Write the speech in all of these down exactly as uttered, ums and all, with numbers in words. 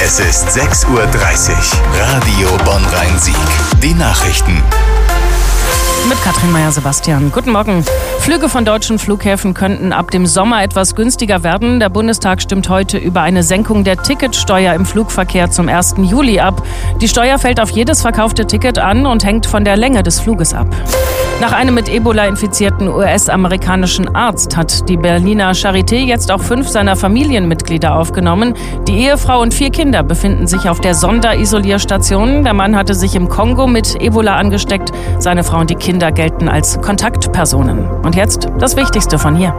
Es ist sechs Uhr dreißig. Radio Bonn-Rhein-Sieg. Die Nachrichten. Mit Katrin Meyer-Sebastian. Guten Morgen. Flüge von deutschen Flughäfen könnten ab dem Sommer etwas günstiger werden. Der Bundestag stimmt heute über eine Senkung der Ticketsteuer im Flugverkehr zum ersten Juli ab. Die Steuer fällt auf jedes verkaufte Ticket an und hängt von der Länge des Fluges ab. Nach einem mit Ebola infizierten U S-amerikanischen Arzt hat die Berliner Charité jetzt auch fünf seiner Familienmitglieder aufgenommen. Die Ehefrau und vier Kinder befinden sich auf der Sonderisolierstation. Der Mann hatte sich im Kongo mit Ebola angesteckt. Seine Frau und die Kinder gelten als Kontaktpersonen. Und jetzt das Wichtigste von hier.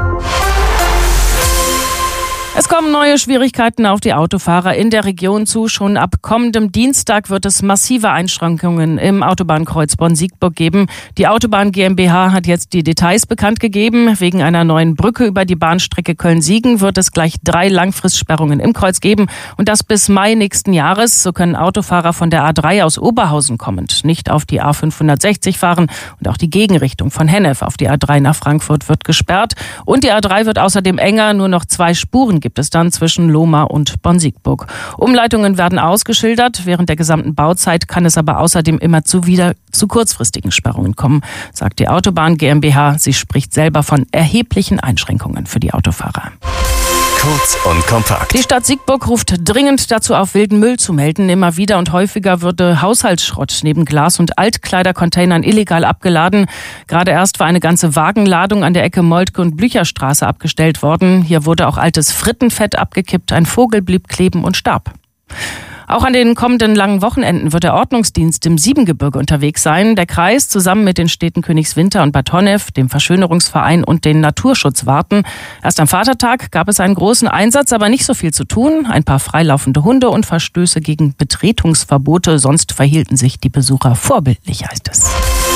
Es kommen neue Schwierigkeiten auf die Autofahrer in der Region zu. Schon ab kommendem Dienstag wird es massive Einschränkungen im Autobahnkreuz Bonn-Siegburg geben. Die Autobahn GmbH hat jetzt die Details bekannt gegeben. Wegen einer neuen Brücke über die Bahnstrecke Köln-Siegen wird es gleich drei Langfristsperrungen im Kreuz geben. Und das bis Mai nächsten Jahres. So können Autofahrer von der A drei aus Oberhausen kommend nicht auf die A fünfhundertsechzig fahren. Und auch die Gegenrichtung von Hennef auf die A drei nach Frankfurt wird gesperrt. Und die A drei wird außerdem enger, nur noch zwei Spuren gibt es dann zwischen Lohmar und Bonn-Siegburg. Umleitungen werden ausgeschildert. Während der gesamten Bauzeit kann es aber außerdem immer zu wieder zu kurzfristigen Sperrungen kommen, sagt die Autobahn GmbH. Sie spricht selber von erheblichen Einschränkungen für die Autofahrer. Kurz und kompakt. Die Stadt Siegburg ruft dringend dazu auf, wilden Müll zu melden. Immer wieder und häufiger würde Haushaltsschrott neben Glas- und Altkleidercontainern illegal abgeladen. Gerade erst war eine ganze Wagenladung an der Ecke Moltke- und Blücherstraße abgestellt worden. Hier wurde auch altes Frittenfett abgekippt. Ein Vogel blieb kleben und starb. Auch an den kommenden langen Wochenenden wird der Ordnungsdienst im Siebengebirge unterwegs sein. Der Kreis zusammen mit den Städten Königswinter und Bad Honnef, dem Verschönerungsverein und den Naturschutzwarten. Erst am Vatertag gab es einen großen Einsatz, aber nicht so viel zu tun. Ein paar freilaufende Hunde und Verstöße gegen Betretungsverbote. Sonst verhielten sich die Besucher vorbildlich, heißt es.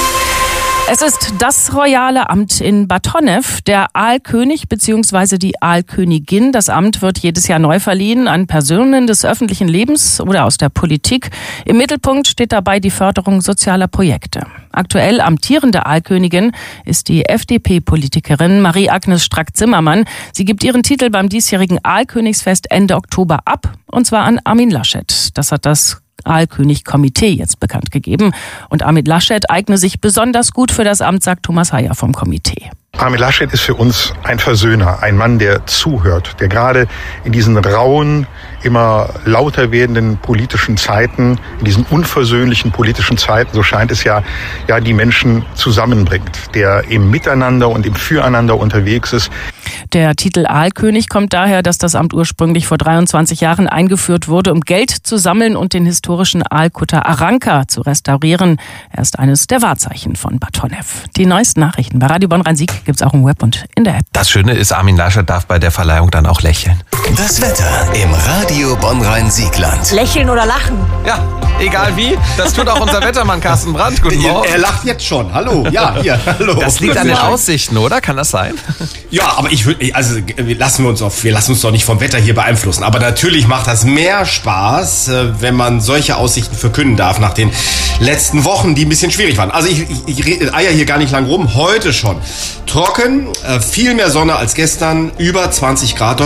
Es ist das royale Amt in Bad Honnef, der Aalkönig bzw. die Aalkönigin. Das Amt wird jedes Jahr neu verliehen an Personen des öffentlichen Lebens oder aus der Politik. Im Mittelpunkt steht dabei die Förderung sozialer Projekte. Aktuell amtierende Aalkönigin ist die F D P-Politikerin Marie-Agnes Strack-Zimmermann. Sie gibt ihren Titel beim diesjährigen Aalkönigsfest Ende Oktober ab, und zwar an Armin Laschet. Das hat das Aalkönig-Komitee jetzt bekannt gegeben. Und Armin Laschet eigne sich besonders gut für das Amt, sagt Thomas Heyer vom Komitee. Armin Laschet ist für uns ein Versöhner, ein Mann, der zuhört, der gerade in diesen rauen, immer lauter werdenden politischen Zeiten, in diesen unversöhnlichen politischen Zeiten, so scheint es ja, ja die Menschen zusammenbringt, der im Miteinander und im Füreinander unterwegs ist. Der Titel Aalkönig kommt daher, dass das Amt ursprünglich vor dreiundzwanzig Jahren eingeführt wurde, um Geld zu sammeln und den historischen Aalkutter Aranka zu restaurieren. Er ist eines der Wahrzeichen von Bad Honnef. Die neuesten Nachrichten bei Radio Bonn-Rhein-Sieg gibt's auch im Web und in der App. Das Schöne ist, Armin Laschet darf bei der Verleihung dann auch lächeln. Das Wetter im Radio Bonn-Rhein-Siegland. Lächeln oder lachen? Ja, egal wie. Das tut auch unser Wettermann Carsten Brandt. Guten Morgen. Er lacht jetzt schon. Hallo. Ja, hier. Hallo. Das liegt an den Aussichten, oder? Kann das sein? Ja, aber ich würde, also lassen wir uns auf, wir lassen uns doch nicht vom Wetter hier beeinflussen. Aber natürlich macht das mehr Spaß, wenn man solche Aussichten verkünden darf nach den letzten Wochen, die ein bisschen schwierig waren. Also ich, ich, ich eier hier gar nicht lang rum. Heute schon trocken, viel mehr Sonne als gestern, über zwanzig Grad.